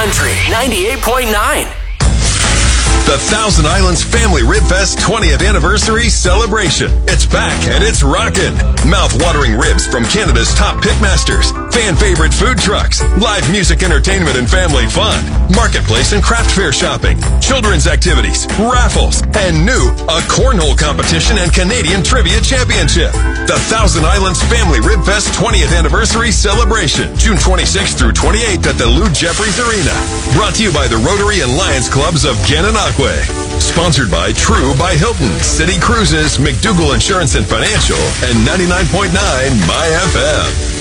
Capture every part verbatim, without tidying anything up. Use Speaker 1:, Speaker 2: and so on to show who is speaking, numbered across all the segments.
Speaker 1: Country ninety-eight point nine.
Speaker 2: The Thousand Islands Family Rib Fest twentieth Anniversary Celebration. It's back and it's rockin'. Mouth-watering ribs from Canada's top pitmasters, fan-favorite food trucks, live music entertainment and family fun, marketplace and craft fair shopping, children's activities, raffles, and new, a cornhole competition and Canadian Trivia Championship. The Thousand Islands Family Rib Fest twentieth Anniversary Celebration, June twenty-sixth through twenty-eighth at the Lou Jeffries Arena. Brought to you by the Rotary and Lions Clubs of Gananoque. Sponsored by True by Hilton, City Cruises, McDougall Insurance and Financial, and ninety-nine point nine My F M.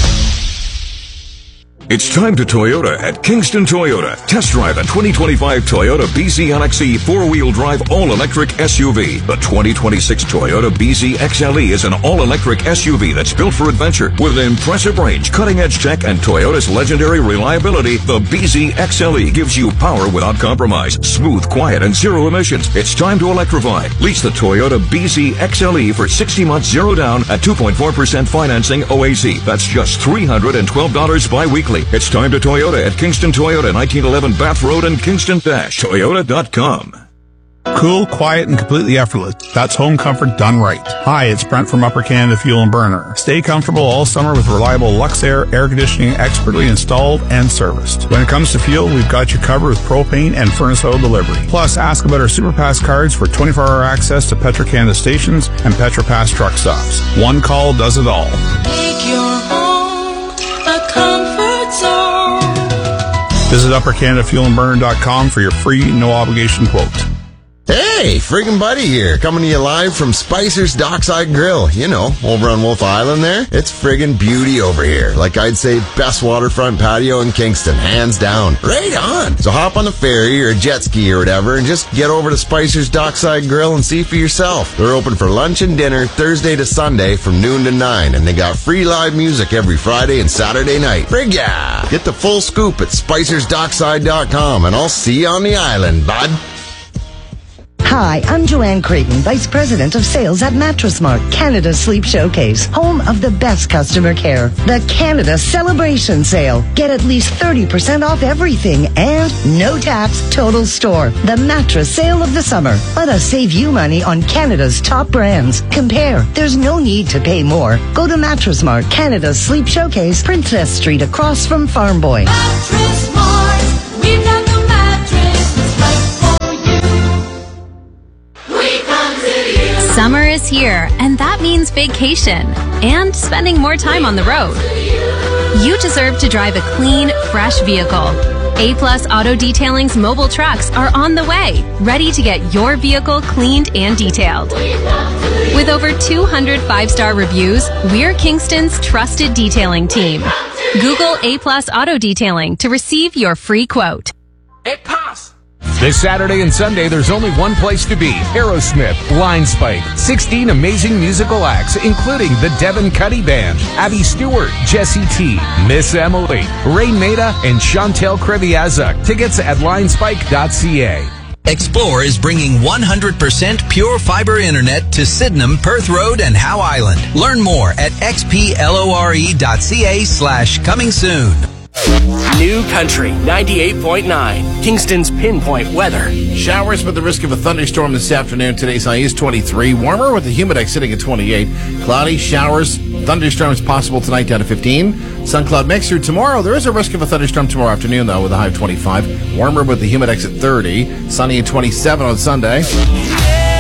Speaker 3: It's time to Toyota at Kingston Toyota. Test drive a twenty twenty-five Toyota B Z L X E four-wheel drive all-electric S U V. The twenty twenty-six Toyota B Z X L E is an all-electric S U V that's built for adventure. With an impressive range, cutting-edge tech, and Toyota's legendary reliability, the B Z X L E gives you power without compromise. Smooth, quiet, and zero emissions. It's time to electrify. Lease the Toyota B Z X L E for sixty months zero down at two point four percent financing O A C. That's just three hundred twelve dollars bi-weekly. It's time to Toyota at Kingston Toyota, nineteen eleven Bath Road and Kingston Toyota dot com.
Speaker 4: Cool, quiet, and completely effortless. That's home comfort done right. Hi, it's Brent from Upper Canada Fuel and Burner. Stay comfortable all summer with reliable Luxair air conditioning expertly installed and serviced. When it comes to fuel, we've got you covered with propane and furnace oil delivery. Plus, ask about our SuperPass cards for twenty-four hour access to Petro-Canada stations and PetroPass truck stops. One call does it all.
Speaker 5: Make your home a comfort zone.
Speaker 4: Visit upper canada fuel and burner dot com for your free, no-obligation quote.
Speaker 6: Hey, friggin' Buddy here, coming to you live from Spicer's Dockside Grill. You know, over on Wolf Island there. It's friggin' beauty over here. Like I'd say, best waterfront patio in Kingston, hands down. Right on! So hop on the ferry or a jet ski or whatever and just get over to Spicer's Dockside Grill and see for yourself. They're open for lunch and dinner Thursday to Sunday from noon to nine, and they got free live music every Friday and Saturday night. Frig yeah! Get the full scoop at spicers dockside dot com, and I'll see you on the island, bud.
Speaker 7: Hi, I'm Joanne Creighton, Vice President of Sales at Mattress Mart, Canada's Sleep Showcase, home of the best customer care. The Canada Celebration Sale. Get at least thirty percent off everything and no tax, total store. The mattress sale of the summer. Let us save you money on Canada's top brands. Compare. There's no need to pay more. Go to Mattress Mart, Canada's Sleep Showcase, Princess Street, across from Farm Boy.
Speaker 5: Mattress Mart, we've got the mattress that's right for you. We come to you.
Speaker 8: Summer is here, and that means vacation and spending more time on the road. You deserve to drive a clean, fresh vehicle. A-Plus Auto Detailing's mobile trucks are on the way, ready to get your vehicle cleaned and detailed. With over two hundred five-star reviews, we're Kingston's trusted detailing team. Google A-Plus Auto Detailing to receive your free quote.
Speaker 9: A-Plus! This Saturday and Sunday, there's only one place to be. Aerosmith, Line Spike, sixteen amazing musical acts, including the Devin Cuddy Band, Abby Stewart, Jesse T, Miss Emily, Ray Maida, and Chantel Kreviazuk. Tickets at line spike dot c a.
Speaker 10: Explore is bringing one hundred percent pure fiber internet to Sydenham, Perth Road, and Howe Island. Learn more at xplore dot c a slash coming soon.
Speaker 1: New Country ninety-eight point nine. Kingston's pinpoint weather.
Speaker 11: Showers with the risk of a thunderstorm this afternoon. Today's high is twenty-three. Warmer with the humidex sitting at twenty-eight. Cloudy, showers, thunderstorms possible tonight down to fifteen. Sun cloud mix through tomorrow. There is a risk of a thunderstorm tomorrow afternoon, though, with a high of twenty-five. Warmer with the humidex at thirty. Sunny at twenty-seven on Sunday.